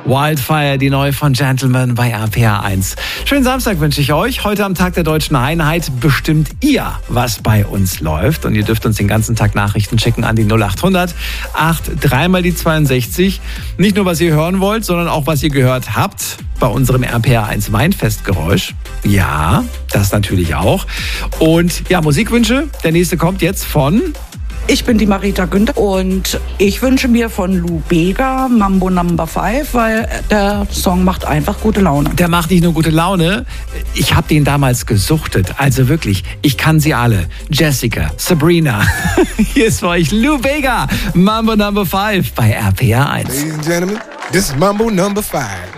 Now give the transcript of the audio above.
Wildfire, die neue von Gentleman bei RPR 1. Schönen Samstag wünsche ich euch. Heute am Tag der Deutschen Einheit bestimmt ihr, was bei uns läuft. Und ihr dürft uns den ganzen Tag Nachrichten schicken an die 0800 83 mal die 62. Nicht nur, was ihr hören wollt, sondern auch, was ihr gehört habt bei unserem RPR 1 Weinfestgeräusch. Ja, das natürlich auch. Und ja, Musikwünsche. Der nächste kommt jetzt von... Ich bin die Marita Günther und ich wünsche mir von Lou Bega Mambo No. 5, weil der Song macht einfach gute Laune. Der macht nicht nur gute Laune, ich habe den damals gesuchtet. Also wirklich, ich kann sie alle. Jessica, Sabrina. Hier ist für euch Lou Bega, Mambo No. 5 bei RPR 1. Ladies and gentlemen, this is Mambo No. 5.